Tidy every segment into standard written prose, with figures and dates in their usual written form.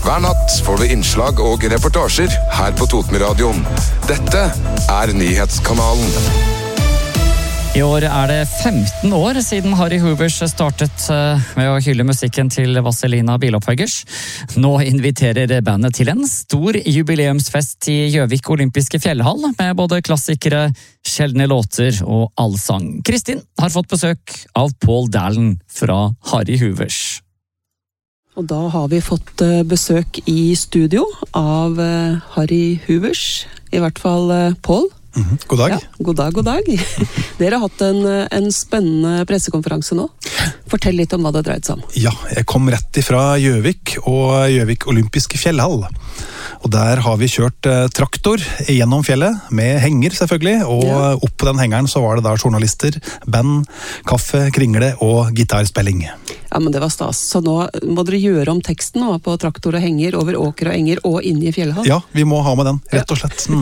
Hver natt får du innslag og reportasjer her på Totenradioen. Dette Nyhetskanalen. I år det 15 år siden Harry Hoovers startet med å hylle musikken til Vazelina Bilopphøggers. Nå inviterer bandet til en stor jubileumsfest i Gjøvik Olympiske Fjellhall, med både klassikere, sjeldne låter og allsang. Kristin har fått besøk av Paul Dallon fra Harry Hoovers. Og da har vi fått besøk i studio av Harry Hoovers, i hvert fall Paul. God dag. Ja, god dag. Dere har hatt en spennende pressekonferanse nå. Fortell litt om hva det dreide seg om. Ja, jeg kom rett ifra Gjøvik og Gjøvik Olympiske Fjellhall. Og der har vi kjørt traktor gjennom fjellet, med henger selvfølgelig, og opp på den hengeren så var det da journalister, band, kaffe, kringle og gitarspilling. Ja, men det var stas. Så nå må dere gjøre om teksten nå, på traktor og henger, over åker og enger og inn i fjellhall. Ja, vi må ha med den, rett og slett.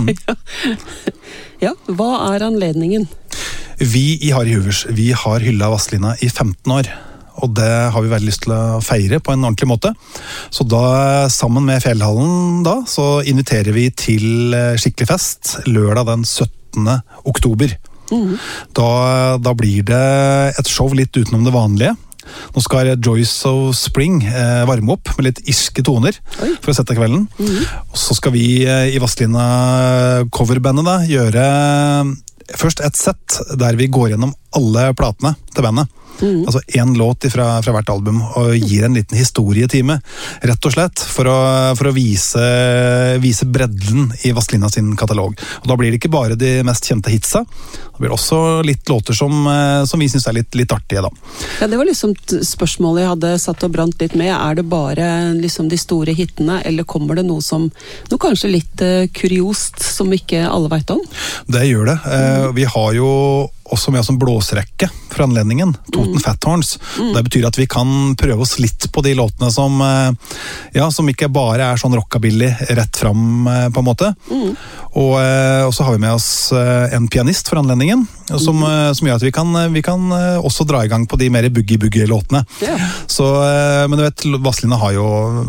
Ja, hva anledningen? Vi i Harry Hoovers, vi har hyllet Vazelina i 15 år. Og det har vi veldig lyst til å feire på en ordentlig måte. Så da, sammen med Fjellhallen da, så inviterer vi til skikkelig fest lørdag den 17. oktober. Da blir det et show litt utenom det vanlige. Nå skal Joyce of Spring varme opp med litt irske toner for å sette kvelden. Og så skal vi i Vazelina coverbandet da gjøre først et sett der vi går gjennom alle platene til bandet. Altså en låt fra hvert album, og gir en liten historietime, rett og slett, for å vise bredden i Vazelina sin katalog. Og da blir det ikke bare de mest kjente hitsa, det blir også litt låter som vi synes litt artige da. Ja, det var liksom spørsmålet jeg hadde satt og brant litt med. Det bare liksom de store hitene, eller kommer det noe kanskje litt kuriost som ikke alle vet om? Det gjør det. Vi har jo også med oss en blåsrekke for anledningen, Toten Fat Horns. Det betyr at vi kan prøve oss litt på de låtene som ikke bare sånn rockabilly rett fram på en måte. Og så har vi med oss en pianist for anledningen, som gjør at vi kan også dra i gang på de mer boogie-låtene. Så, men du vet, Vazelina har jo,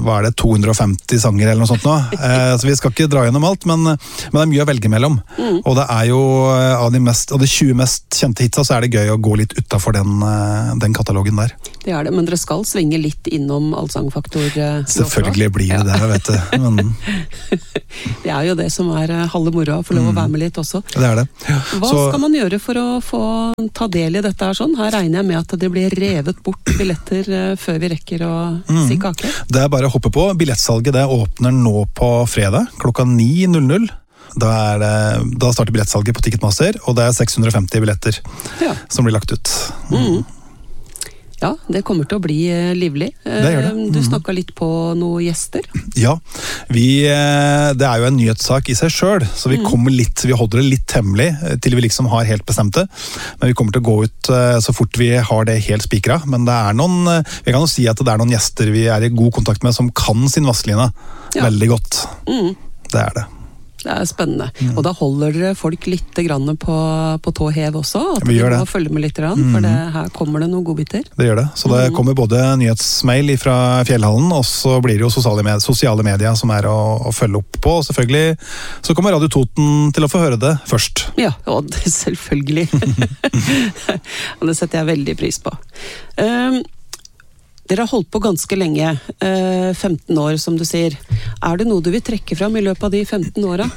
250 sanger eller noe sånt nå, så vi skal ikke dra gjennom alt, men det mye å velge mellom. Og det jo av de 20 mest kjente hitsa, så det gøy å gå litt utenfor den katalogen der. Det det, men dere skal svinge litt innom allsangfaktor. Selvfølgelig blir det vet du. Men... det jo det som halve moroa, å få lov å være med litt også. Det det. Hva skal man gjøre for å få ta del i dette sånn? Her regner jeg med at det blir revet bort billetter før vi rekker å si kake. Det bare å hoppe på. Billettsalget det åpner nå på fredag, klokka 9:00. Da starter billettsalget på Ticketmaster, og det 650 billetter som blir lagt ut. Ja, det kommer til å bli livlig. Det gjør det. Du snakket litt på noen gjester. Ja, det jo en nyhetssak i seg selv, så vi holder det litt hemmelig til vi liksom har helt bestemt det. Men vi kommer til å gå ut så fort vi har det helt spikret. Men det vi kan jo si at det noen gjester vi i god kontakt med som kan sin Vazelina veldig godt. Det det. Det spennende. Og da holder dere folk litt grann på tå hev også, at vi gjør det. Må følge med litt grann, for her kommer det noen godbiter. Det gjør det. Så det kommer både nyhetsmail fra Fjellhallen, og så blir det jo sosiale medier som å følge opp på, og selvfølgelig så kommer Radio Toten til å få høre det først. Ja, og det selvfølgelig. Og det setter jeg veldig pris på. Dere har holdt på ganske lenge, 15 år som du sier. Det noe du vil trekke fram i løpet av de 15 årene,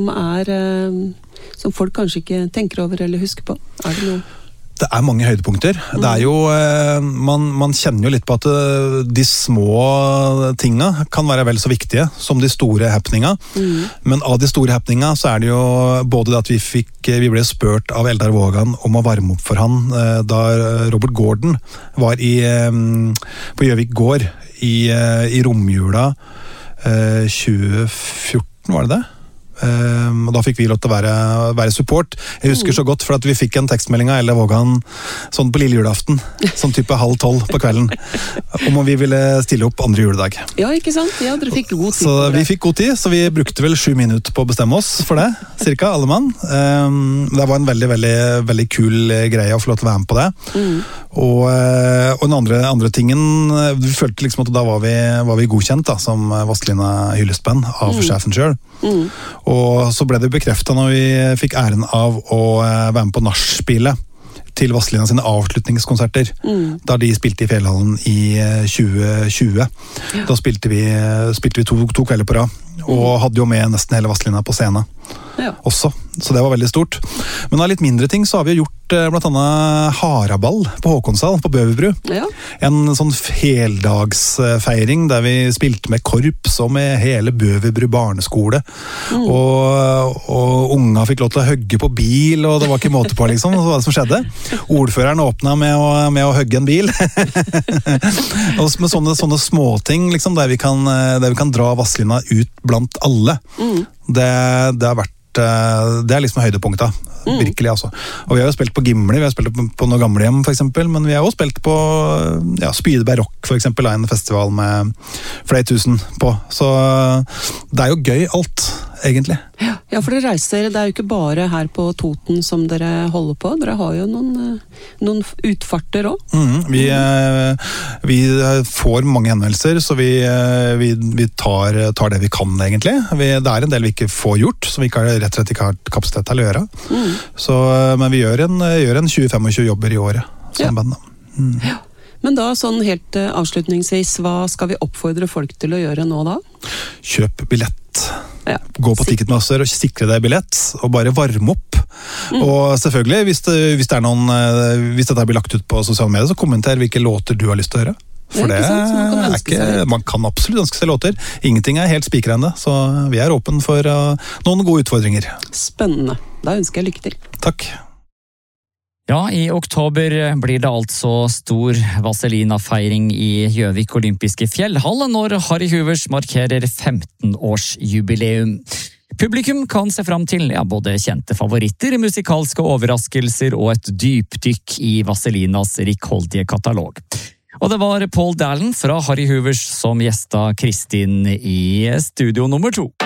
som folk kanskje ikke tenker over eller husker på? Det noe? Det mange høydepunkter. Det jo, man kjenner jo litt på at de små tingene kan være vel så viktige som de store happeningene. Men av de store happeningene så det jo både det at vi ble spurt av Eldar Vågan om å varme opp for han da Robert Gordon var på Gjøvik gård i romjula 2014, var det? Og da fikk vi lov til å være support. Jeg husker så godt, for at vi fikk en tekstmelding av Elle Vågan sånn på lille julaften, sånn type 11:30 på kvelden, om vi ville stille opp andre juledag. Ja, ikke sant? Ja, dere fikk god tid. Så vi fikk god tid, så vi brukte vel 7 minutter på å bestemme oss for det, cirka, alle mann. Det var en veldig, veldig, veldig kul greie å få lov til å være med på det. Og den andre tingen, vi følte liksom at da var vi godkjent da, som Vazelina hyllestband av sjefen selv. Og så ble det bekreftet når vi fikk æren av å være med på nachspielet til Vazelina sine avslutningskonserter, da de spilte i Fjellhallen i 2020. Da spilte vi to kvelder på rad, og hadde jo med nesten hele Vazelina på scenen også, så det var veldig stort. Men av litt mindre ting så har vi gjort blant annet haraball på Håkonshall på Bøverbru. En sånn heldagsfeiring der vi spilte med korps og med hele Bøverbru barneskole. Og unga fikk lov til å hugge på bil, og det var ikke måte på liksom, hva som skjedde. Ordføreren åpna med å hugge en bil. Og med sånne småting liksom, der vi kan dra Vazelina ut blant alle. Det har vært det liksom høydepunktet, virkelig altså. Og vi har jo spilt på Gimli, vi har spilt på noe gamlehjem for eksempel, men vi har også spilt på Spydeberg Rock for eksempel, en festival med flere tusen på, så det er jo gøy alt, egentlig. Ja, for dere reiser, det er jo ikke bare her på Toten som dere holder på, dere har jo noen utfarter også. Vi får mange henvendelser, så vi tar det vi kan egentlig. Det er en del vi ikke får gjort, som vi rett og slett ikke har kapasitet til å gjøre. Men vi gjør en 20-25 jobber i året som band. Ja. Men da, sånn helt avslutningsvis, hva skal vi oppfordre folk til å gjøre nå da? Kjøp billett. Gå på Ticketmaster og sikre deg billett, og bare varme opp. Og selvfølgelig, hvis dette blir lagt ut på sosiale medier, så kommenter hvilke låter du har lyst til å høre. For man kan absolutt ønske seg låter. Ingenting er helt spikrende, så vi er åpen for noen gode utfordringer. Spennende. Da ønsker jeg lykke til. Takk. Ja, i oktober blir det altså stor Vazelina-feiring i Gjøvik olympiske fjellhall når Harry Hoovers markerer 15-årsjubileum. Publikum kan se fram til både kjente favoritter, musikalske overraskelser og et dypdykk i Vazelinas rikholdige katalog. Og det var Paul Dallen fra Harry Hoovers som gjesta Kristin i studio nummer 2.